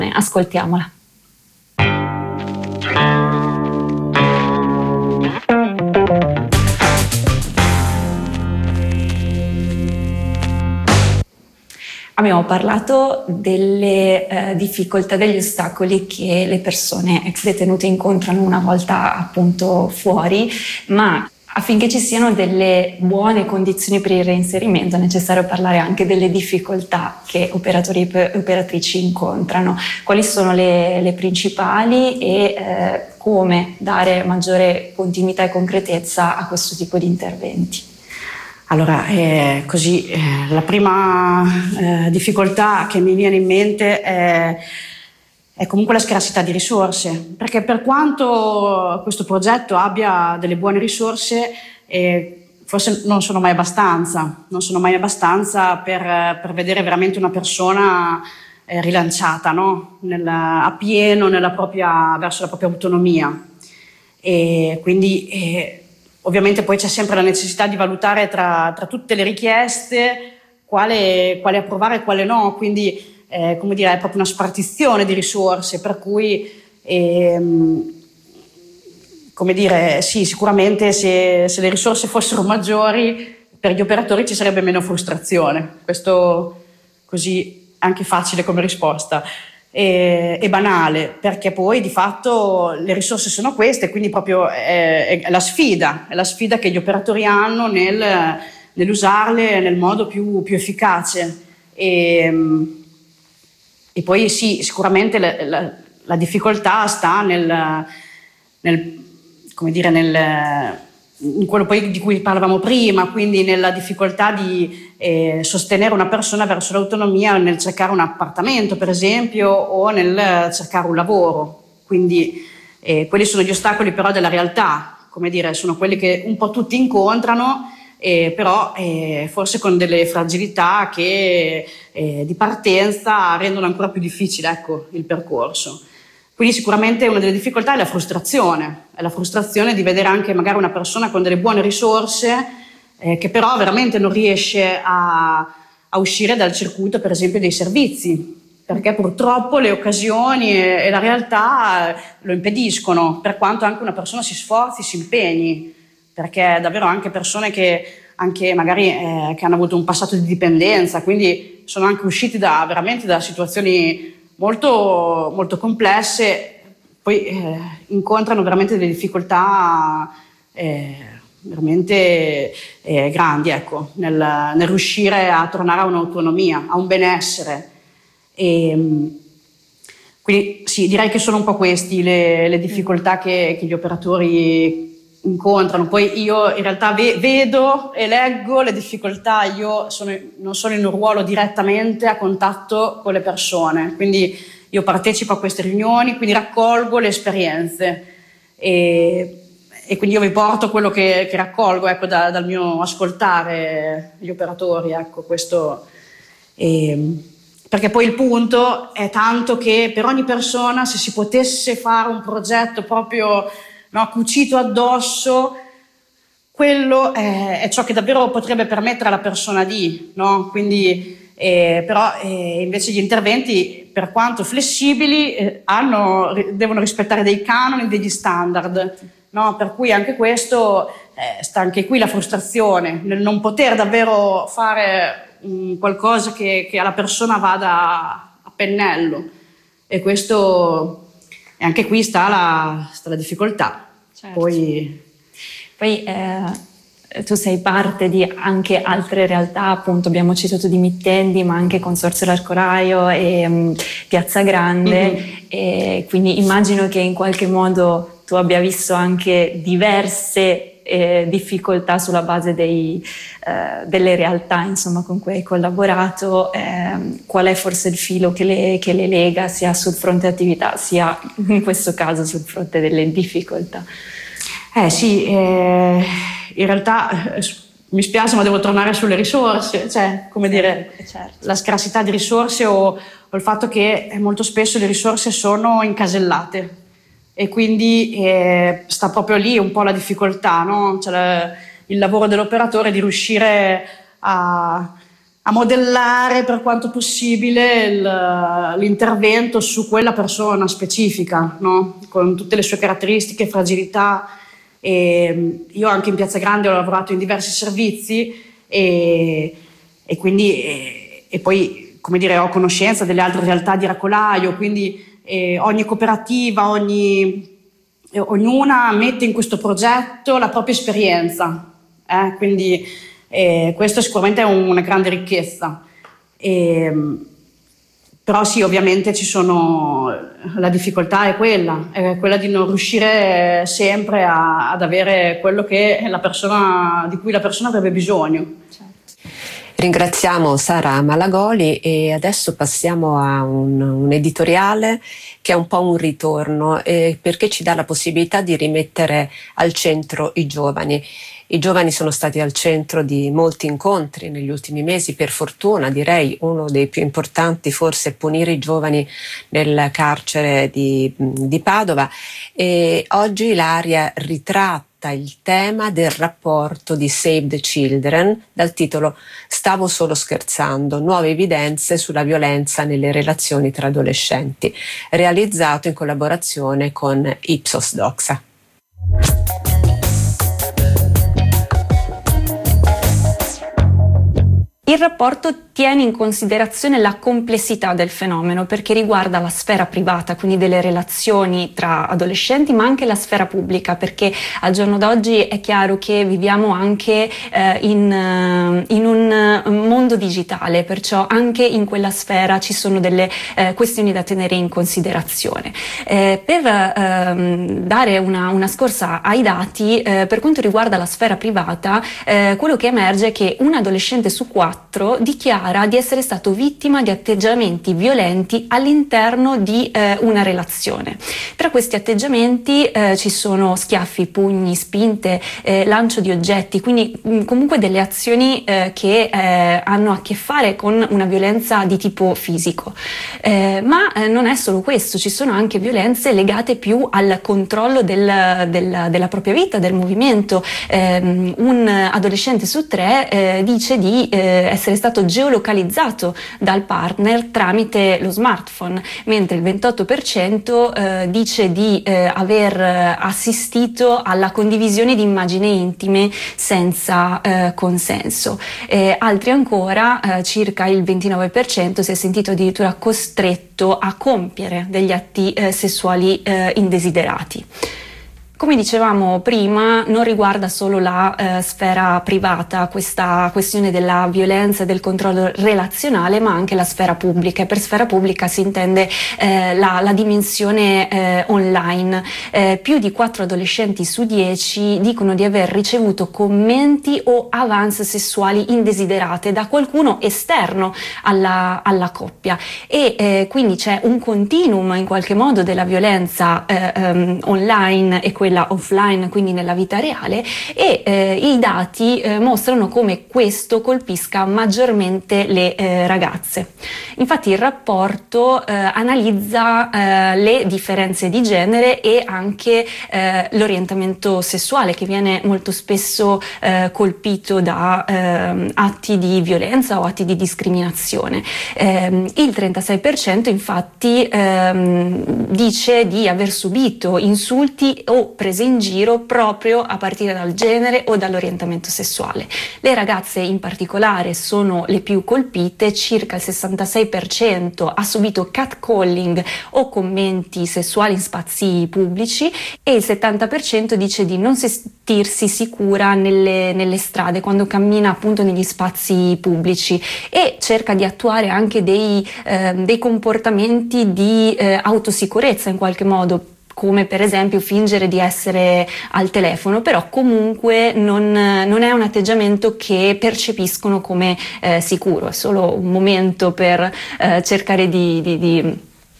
Ascoltiamola. Abbiamo parlato delle difficoltà, degli ostacoli che le persone ex detenute incontrano una volta appunto fuori, ma affinché ci siano delle buone condizioni per il reinserimento è necessario parlare anche delle difficoltà che operatori e operatrici incontrano. Quali sono le principali e come dare maggiore continuità e concretezza a questo tipo di interventi? Allora, la prima difficoltà che mi viene in mente è comunque la scarsità di risorse, perché per quanto questo progetto abbia delle buone risorse, forse non sono mai abbastanza per vedere veramente una persona rilanciata, no? A pieno verso la propria autonomia. E quindi ovviamente poi c'è sempre la necessità di valutare tra tutte le richieste quale approvare e quale no, quindi è proprio una spartizione di risorse, per cui sì, sicuramente se le risorse fossero maggiori per gli operatori ci sarebbe meno frustrazione. Questo così anche facile come risposta. È banale, perché poi di fatto le risorse sono queste, quindi proprio è la sfida che gli operatori hanno nell'usarle nel modo più efficace. E poi sì, sicuramente la difficoltà sta in quello poi di cui parlavamo prima, quindi nella difficoltà di sostenere una persona verso l'autonomia nel cercare un appartamento, per esempio, o nel cercare un lavoro. Quindi quelli sono gli ostacoli però della realtà, sono quelli che un po' tutti incontrano, però forse con delle fragilità che di partenza rendono ancora più difficile, ecco, il percorso. Quindi sicuramente una delle difficoltà è la frustrazione di vedere anche magari una persona con delle buone risorse che però veramente non riesce a uscire dal circuito, per esempio, dei servizi, perché purtroppo le occasioni e la realtà lo impediscono, per quanto anche una persona si sforzi, si impegni, perché davvero anche persone che anche magari che hanno avuto un passato di dipendenza, quindi sono anche usciti veramente da situazioni molto, molto complesse, poi incontrano veramente delle difficoltà veramente grandi, ecco, nel riuscire a tornare a un'autonomia, a un benessere. Quindi sì, direi che sono un po' queste le difficoltà che gli operatori incontrano. Poi io in realtà vedo e leggo le difficoltà, non sono in un ruolo direttamente a contatto con le persone, quindi io partecipo a queste riunioni, quindi raccolgo le esperienze e quindi io vi porto quello che raccolgo, ecco, dal mio ascoltare gli operatori, ecco, questo. Perché poi il punto è tanto che per ogni persona, se si potesse fare un progetto proprio cucito addosso, quello è ciò che davvero potrebbe permettere alla persona quindi però invece gli interventi, per quanto flessibili, devono rispettare dei canoni, degli standard, per cui anche questo sta anche qui la frustrazione nel non poter davvero fare qualcosa che alla persona vada a pennello, e questo e anche qui sta la difficoltà. Certo. Poi tu sei parte di anche altre realtà, appunto abbiamo citato Dimittendi, ma anche Consorzio L'Arcoraio e Piazza Grande, e quindi immagino che in qualche modo tu abbia visto anche diverse difficoltà sulla base delle realtà, insomma, con cui hai collaborato. Qual è forse il filo che le lega sia sul fronte attività sia in questo caso sul fronte delle difficoltà? Sì, in realtà mi spiace, ma devo tornare sulle risorse, certo. La scarsità di risorse o il fatto che molto spesso le risorse sono incasellate e quindi sta proprio lì un po' la difficoltà, no? Cioè il lavoro dell'operatore di riuscire a a modellare per quanto possibile l'intervento su quella persona specifica, no? Con tutte le sue caratteristiche, fragilità. E io anche in Piazza Grande ho lavorato in diversi servizi e quindi e poi, come dire, ho conoscenza delle altre realtà di racolaio, quindi ogni cooperativa, ognuna mette in questo progetto la propria esperienza, quindi questo sicuramente è una grande ricchezza. Però sì, ovviamente la difficoltà è quella di non riuscire sempre ad avere quello che di cui la persona avrebbe bisogno. Certo. Ringraziamo Sara Malagoli e adesso passiamo a un editoriale che è un po' un ritorno perché ci dà la possibilità di rimettere al centro i giovani. I giovani sono stati al centro di molti incontri negli ultimi mesi, per fortuna direi uno dei più importanti forse è Punire i giovani nel carcere di Padova, e oggi Ilaria ritratta il tema del rapporto di Save the Children dal titolo Stavo solo scherzando, nuove evidenze sulla violenza nelle relazioni tra adolescenti, realizzato in collaborazione con Ipsos Doxa. Il rapporto tiene in considerazione la complessità del fenomeno perché riguarda la sfera privata, quindi delle relazioni tra adolescenti, ma anche la sfera pubblica, perché al giorno d'oggi è chiaro che viviamo anche in un mondo digitale, perciò anche in quella sfera ci sono delle questioni da tenere in considerazione. Per dare una scorsa ai dati, per quanto riguarda la sfera privata, quello che emerge è che un adolescente su 4 dichiara di essere stato vittima di atteggiamenti violenti all'interno di una relazione. Tra questi atteggiamenti ci sono schiaffi, pugni, spinte, lancio di oggetti, quindi comunque delle azioni che hanno a che fare con una violenza di tipo fisico. Ma non è solo questo, ci sono anche violenze legate più al controllo della propria vita, del movimento. Un adolescente su 3 dice di essere stato geolocalizzato dal partner tramite lo smartphone, mentre il 28% dice di aver assistito alla condivisione di immagini intime senza consenso. Altri ancora, circa il 29%, si è sentito addirittura costretto a compiere degli atti sessuali indesiderati. Come dicevamo prima, non riguarda solo la sfera privata questa questione della violenza e del controllo relazionale, ma anche la sfera pubblica. E per sfera pubblica si intende la dimensione online. Più di 4 adolescenti su 10 dicono di aver ricevuto commenti o avance sessuali indesiderate da qualcuno esterno alla coppia. E quindi c'è un continuum in qualche modo della violenza online e quella offline, quindi nella vita reale, e i dati mostrano come questo colpisca maggiormente le ragazze. Infatti il rapporto analizza le differenze di genere e anche l'orientamento sessuale, che viene molto spesso colpito da atti di violenza o atti di discriminazione. Il 36% infatti dice di aver subito insulti o prese in giro proprio a partire dal genere o dall'orientamento sessuale. Le ragazze in particolare sono le più colpite, circa il 66% ha subito catcalling o commenti sessuali in spazi pubblici e il 70% dice di non sentirsi sicura nelle strade quando cammina appunto negli spazi pubblici, e cerca di attuare anche dei comportamenti di autosicurezza in qualche modo, come per esempio fingere di essere al telefono, però comunque non è un atteggiamento che percepiscono come sicuro, è solo un momento per cercare di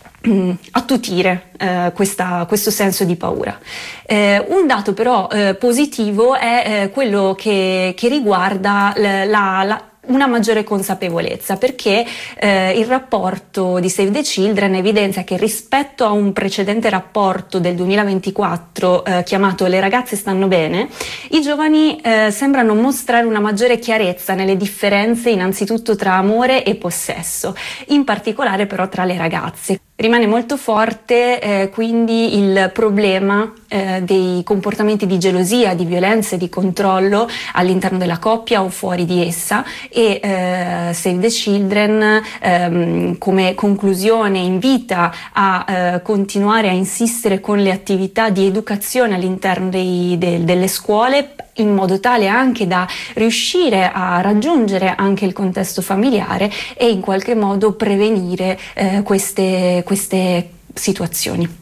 attutire questo senso di paura. Un dato però positivo è quello che riguarda una maggiore consapevolezza, perché il rapporto di Save the Children evidenzia che rispetto a un precedente rapporto del 2024 chiamato Le ragazze stanno bene, i giovani sembrano mostrare una maggiore chiarezza nelle differenze innanzitutto tra amore e possesso, in particolare però tra le ragazze. Rimane molto forte quindi il problema dei comportamenti di gelosia, di violenza e di controllo all'interno della coppia o fuori di essa, e Save the Children come conclusione invita a continuare a insistere con le attività di educazione all'interno delle scuole, in modo tale anche da riuscire a raggiungere anche il contesto familiare e in qualche modo prevenire queste situazioni.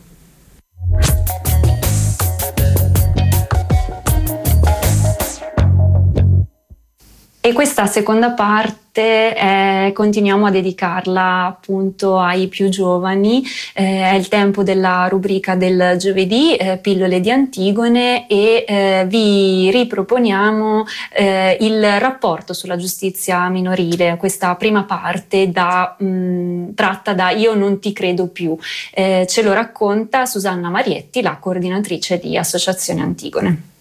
E questa seconda parte continuiamo a dedicarla appunto ai più giovani, è il tempo della rubrica del giovedì, pillole di Antigone, e vi riproponiamo il rapporto sulla giustizia minorile, questa prima parte tratta da Io non ti credo più. Ce lo racconta Susanna Marietti, la coordinatrice di Associazione Antigone.